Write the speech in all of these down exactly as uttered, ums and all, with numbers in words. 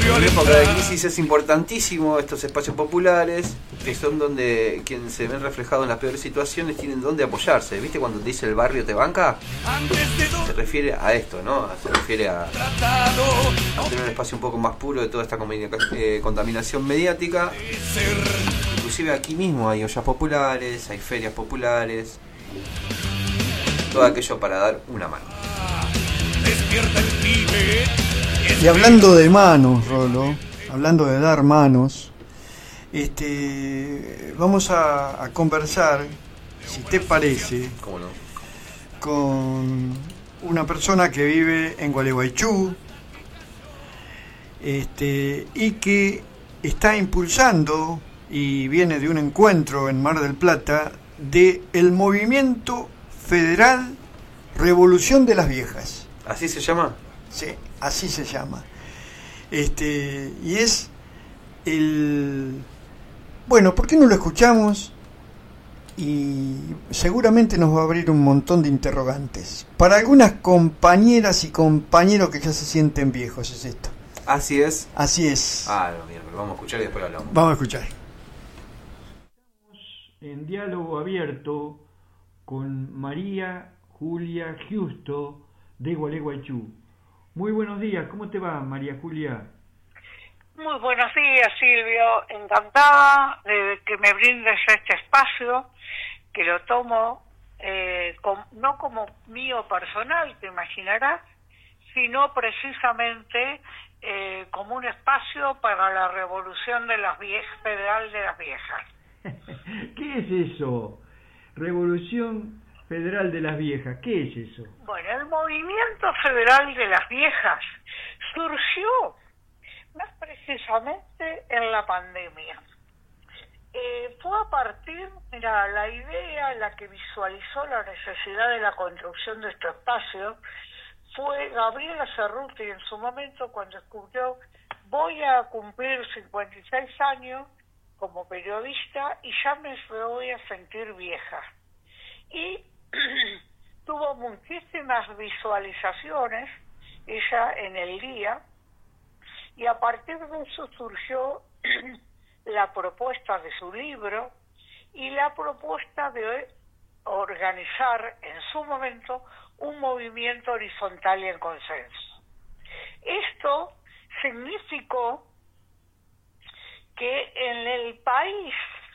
En época de crisis es importantísimo estos espacios populares, que son donde quienes se ven reflejados en las peores situaciones tienen donde apoyarse. ¿Viste cuando te dice el barrio te banca? Se refiere a esto, ¿no? Se refiere a, a tener un espacio un poco más puro de toda esta eh, contaminación mediática. Inclusive aquí mismo hay ollas populares, hay ferias populares, todo aquello para dar una mano. Y hablando de manos, Rolo, hablando de dar manos, este, vamos a, a conversar, si te parece, ¿cómo no?, con una persona que vive en Gualeguaychú, este, y que está impulsando y viene de un encuentro en Mar del Plata de el Movimiento Federal Revolución de las Viejas. ¿Así se llama? Sí, así se llama. Este, y es el... Bueno, ¿por qué no lo escuchamos? Y seguramente nos va a abrir un montón de interrogantes. Para algunas compañeras y compañeros que ya se sienten viejos es esto. Así es. Así es. Ah, no, mira, pero vamos a escuchar y después hablamos. Vamos a escuchar. En diálogo abierto con María Julia Justo de Gualeguaychú. Muy buenos días, ¿cómo te va, María Julia? Muy buenos días, Silvio. Encantada de que me brindes este espacio, que lo tomo eh, com, no como mío personal, te imaginarás, sino precisamente eh, como un espacio para la revolución de las viejas, federal de las viejas. ¿Qué es eso? Revolución Federal de las Viejas, ¿qué es eso? Bueno, el Movimiento Federal de las Viejas surgió más precisamente en la pandemia. Eh, fue a partir, mira, la idea, la que visualizó la necesidad de la construcción de este espacio, fue Gabriela Cerruti en su momento cuando descubrió, voy a cumplir cincuenta y seis años como periodista y ya me voy a sentir vieja. Y tuvo muchísimas visualizaciones ella en el día, y a partir de eso surgió la propuesta de su libro y la propuesta de organizar en su momento un movimiento horizontal y en consenso. Esto significó que en el país,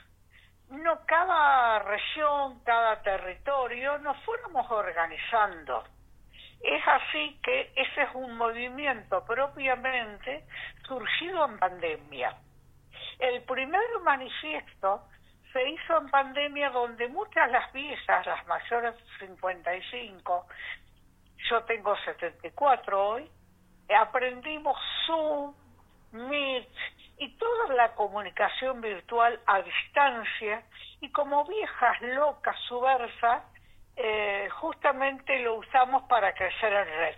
no cada región, cada territorio, nos fuéramos organizando. Es así que ese es un movimiento propiamente surgido en pandemia. El primer manifiesto se hizo en pandemia, donde muchas de las viejas, las mayores de cincuenta y cinco, yo tengo setenta y cuatro hoy, aprendimos Zoom, Meet y toda la comunicación virtual a distancia, y como viejas locas subversas, eh, justamente lo usamos para crecer en red.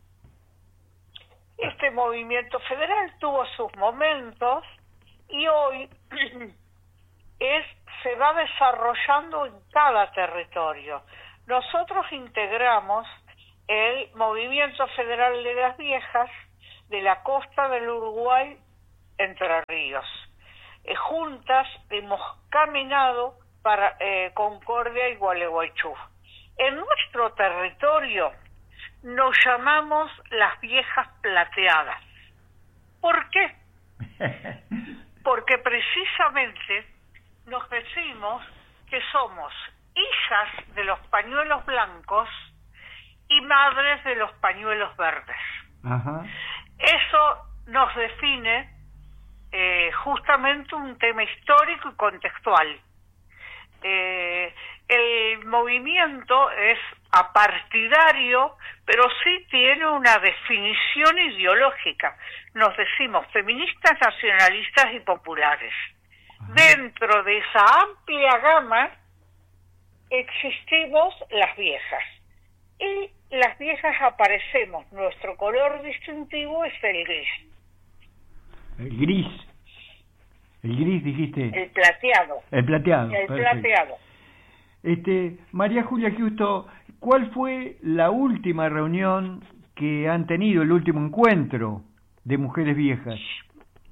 Este movimiento federal tuvo sus momentos y hoy es, se va desarrollando en cada territorio. Nosotros integramos el Movimiento Federal de las Viejas de la costa del Uruguay, Entre Ríos. Eh, juntas hemos caminado para eh, Concordia y Gualeguaychú. En nuestro territorio nos llamamos las viejas plateadas. ¿Por qué? Porque precisamente nos decimos que somos hijas de los pañuelos blancos y madres de los pañuelos verdes. Ajá. Eso nos define eh, justamente un tema histórico y contextual. Eh, el movimiento es apartidario, pero sí tiene una definición ideológica. Nos decimos feministas, nacionalistas y populares. Ajá. Dentro de esa amplia gama existimos las viejas. Y las viejas aparecemos, nuestro color distintivo es el gris. El gris. El gris dijiste. El plateado. El plateado. El perfecto. plateado. Este, María Julia Justo, ¿cuál fue la última reunión que han tenido, el último encuentro de mujeres viejas?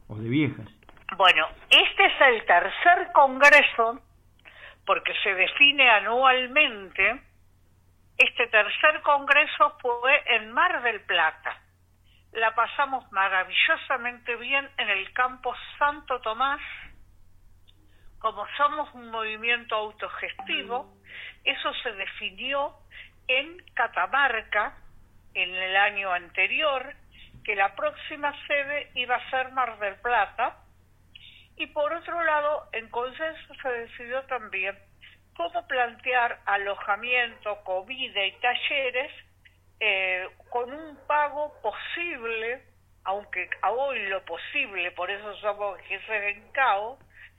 o de viejas. Bueno, este es el tercer congreso, porque se define anualmente. Este tercer congreso fue en Mar del Plata. La pasamos maravillosamente bien en el campo Santo Tomás. Como somos un movimiento autogestivo, eso se definió en Catamarca en el año anterior, que la próxima sede iba a ser Mar del Plata. Y por otro lado, en consenso se decidió también cómo plantear alojamiento, comida y talleres eh, con un pago posible, aunque a hoy lo posible, por eso somos jefes en caos,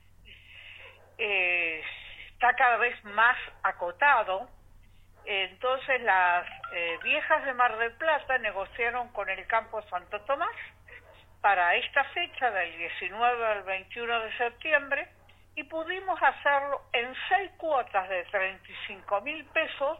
eh, está cada vez más acotado. Entonces las eh, viejas de Mar del Plata negociaron con el campo Santo Tomás para esta fecha del diecinueve al veintiuno de septiembre, y pudimos hacerlo en seis cuotas de treinta y cinco mil pesos,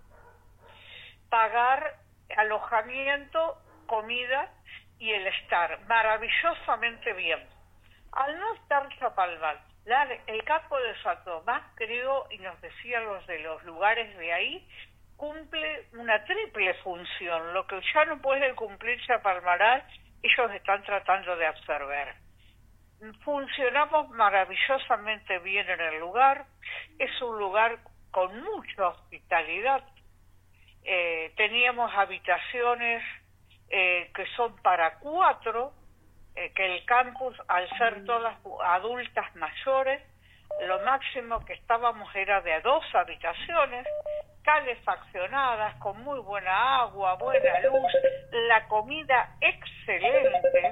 pagar alojamiento, comida y el estar maravillosamente bien. Al no estar Chapalmal, la, el campo de Santo Tomás, creo, y nos decían los de los lugares de ahí, cumple una triple función. Lo que ya no puede cumplir Chapalmalal, ellos están tratando de absorber. Funcionamos maravillosamente bien en el lugar, es un lugar con mucha hospitalidad. Eh, teníamos habitaciones eh, que son para cuatro, eh, que el campus, al ser todas adultas mayores, lo máximo que estábamos era de dos habitaciones, calefaccionadas, con muy buena agua, buena luz, la comida excelente.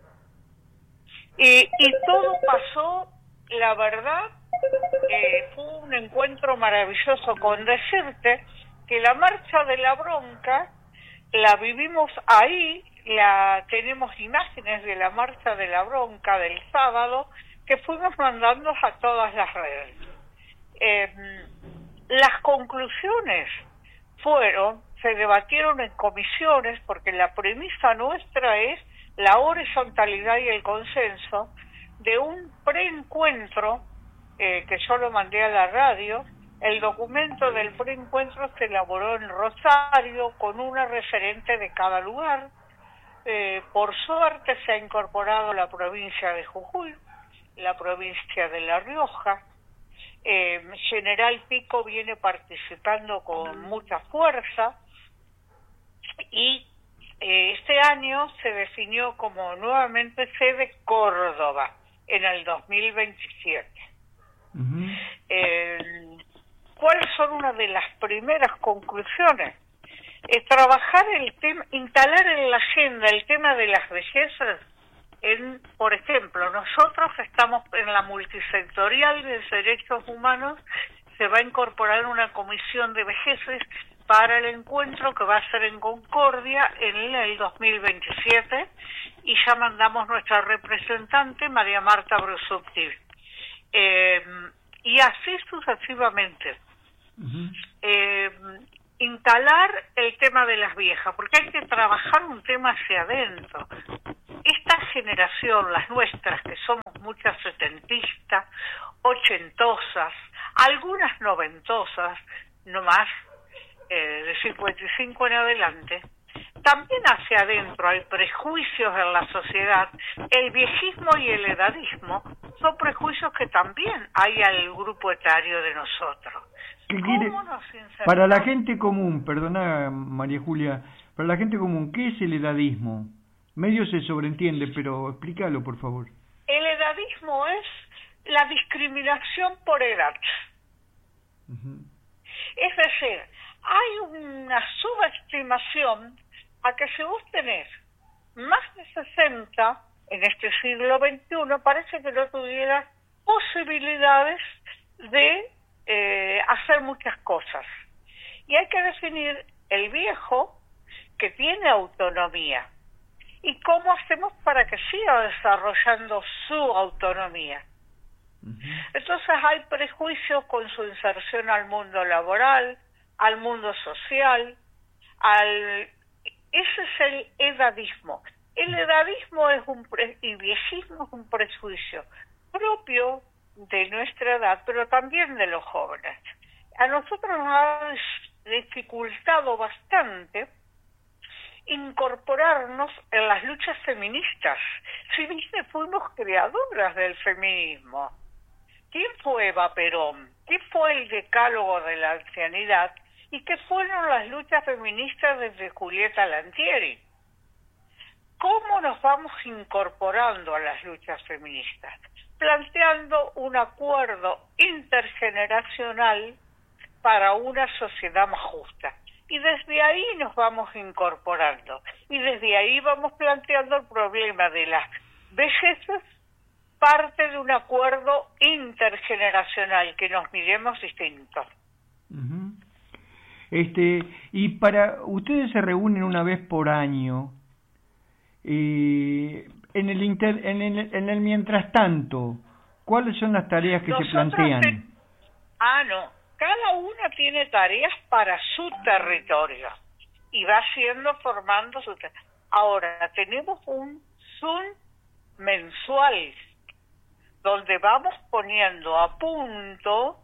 Y, y todo pasó, la verdad, eh, fue un encuentro maravilloso. Con decirte que la marcha de la bronca la vivimos ahí, la tenemos imágenes de la marcha de la bronca del sábado que fuimos mandando a todas las redes. Eh, las conclusiones fueron, se debatieron en comisiones, porque la premisa nuestra es la horizontalidad y el consenso de un preencuentro eh, que yo lo mandé a la radio. El documento del preencuentro se elaboró en Rosario con una referente de cada lugar. Eh, por suerte se ha incorporado la provincia de Jujuy, la provincia de La Rioja. Eh, General Pico viene participando con mucha fuerza, y eh, este año se definió como nuevamente sede Córdoba en el dos mil veintisiete. Uh-huh. Eh, ¿Cuáles son una de las primeras conclusiones? Es trabajar el tema, instalar en la agenda el tema de las bellezas. En, por ejemplo, nosotros estamos en la multisectorial de derechos humanos, se va a incorporar una comisión de vejeces para el encuentro que va a ser en Concordia en el dos mil veintisiete, y ya mandamos nuestra representante, María Marta Brusubtil. Eh, y así sucesivamente. Uh-huh. Eh, instalar el tema de las viejas, porque hay que trabajar un tema hacia adentro. Esta generación, las nuestras, que somos muchas setentistas, ochentosas, algunas noventosas, no más, eh, de cincuenta y cinco en adelante, también hacia adentro hay prejuicios en la sociedad. El viejismo y el edadismo son prejuicios que también hay al grupo etario de nosotros. ¿Cómo nos para la gente común, perdona María Julia, para la gente común, ¿qué es el edadismo? Medio se sobreentiende, pero explícalo, por favor. El edadismo es la discriminación por edad. Uh-huh. Es decir, hay una subestimación a que si vos tenés más de sesenta en este siglo veintiuno, parece que no tuvieras posibilidades de eh, hacer muchas cosas. Y hay que definir el viejo que tiene autonomía. ¿Y cómo hacemos para que siga desarrollando su autonomía? Uh-huh. Entonces hay prejuicios con su inserción al mundo laboral, al mundo social, al... ese es el edadismo. El edadismo es un pre y viejismo es un prejuicio propio de nuestra edad, pero también de los jóvenes. A nosotros nos ha dificultado bastante incorporarnos en las luchas feministas. Si bien fuimos creadoras del feminismo. ¿Quién fue Eva Perón? ¿Qué fue el decálogo de la ancianidad? ¿Y qué fueron las luchas feministas desde Julieta Lantieri? ¿Cómo nos vamos incorporando a las luchas feministas? Planteando un acuerdo intergeneracional para una sociedad más justa. Y desde ahí nos vamos incorporando. Y desde ahí vamos planteando el problema de las vejeces, parte de un acuerdo intergeneracional, que nos miremos distintos. Uh-huh. Este, y para ustedes se reúnen una vez por año. Eh, en el inter, en el en el mientras tanto, ¿cuáles son las tareas que Nosotros se plantean? Te... Ah, no. Cada una tiene tareas para su territorio y va siendo formando su. Ahora tenemos un Zoom mensual donde vamos poniendo a punto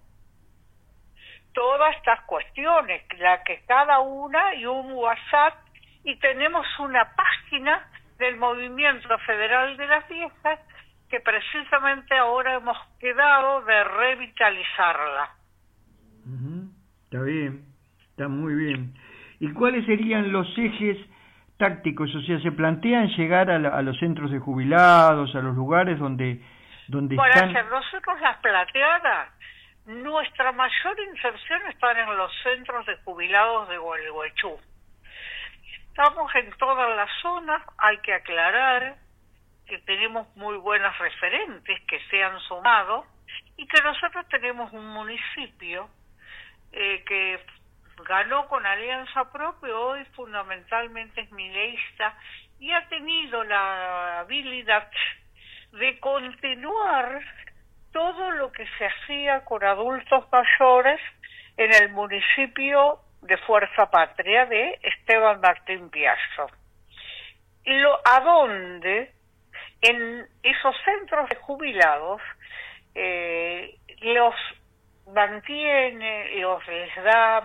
todas estas cuestiones, la que cada una, y un WhatsApp, y tenemos una página del Movimiento Federal de las Viejas que precisamente ahora hemos quedado de revitalizarla. Uh-huh. Está bien, está muy bien. ¿Y cuáles serían los ejes tácticos? O sea, ¿se plantean llegar a, la, a los centros de jubilados, a los lugares donde, donde Para están? hacer nosotros las plateadas, nuestra mayor inserción está en los centros de jubilados de Gualeguaychú. Estamos en todas las zonas, hay que aclarar que tenemos muy buenos referentes que se han sumado y que nosotros tenemos un municipio eh, que ganó con alianza propia, hoy fundamentalmente es mileísta y ha tenido la habilidad de continuar todo lo que se hacía con adultos mayores en el municipio de Fuerza Patria de Esteban Martín Piazzo. Lo, a donde en esos centros de jubilados eh, los mantiene, los les da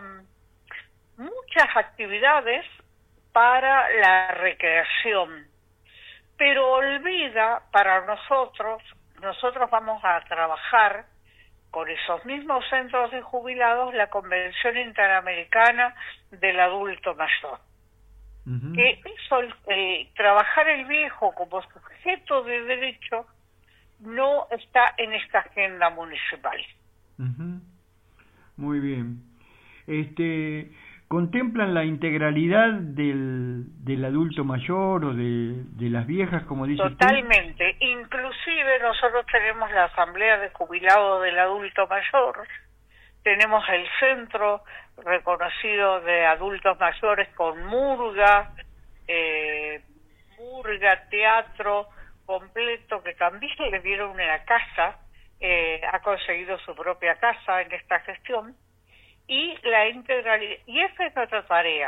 muchas actividades para la recreación, pero olvida para nosotros, nosotros vamos a trabajar con esos mismos centros de jubilados la Convención Interamericana del Adulto Mayor. Uh-huh. Que eso, eh, trabajar el viejo como sujeto de derecho no está en esta agenda municipal. Uh-huh. Muy bien. Este, ¿contemplan la integralidad del, del adulto mayor o de, de las viejas, como dice Totalmente. Usted? Inclusive nosotros tenemos la Asamblea de Jubilados del Adulto Mayor, tenemos el Centro Reconocido de Adultos Mayores con murga, eh, murga, teatro completo, que también le dieron una casa, eh, ha conseguido su propia casa en esta gestión, y la integralidad, y esa es nuestra tarea,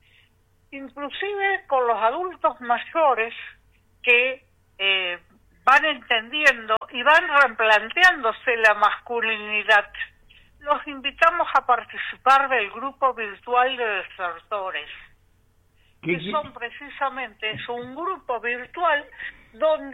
inclusive con los adultos mayores que eh, van entendiendo y van replanteándose la masculinidad. Los invitamos a participar del grupo virtual de desertores, que son precisamente es un grupo virtual donde